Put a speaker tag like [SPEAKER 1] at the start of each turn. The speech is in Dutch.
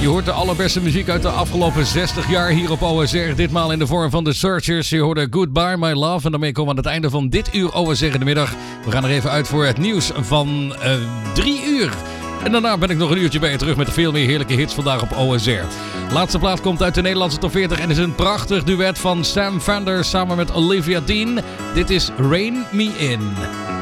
[SPEAKER 1] Je hoort de allerbeste muziek uit de afgelopen 60 jaar hier op OSR. Ditmaal in de vorm van The Searchers. Je hoorde Goodbye My Love. En daarmee komen we aan het einde van dit uur OSR in de middag. We gaan er even uit voor het nieuws van 3 uur. En daarna ben ik nog een uurtje bij je terug met veel meer heerlijke hits vandaag op OSR. Laatste plaat komt uit de Nederlandse top 40 en is een prachtig duet van Sam Fender samen met Olivia Dean. Dit is Rain Me In.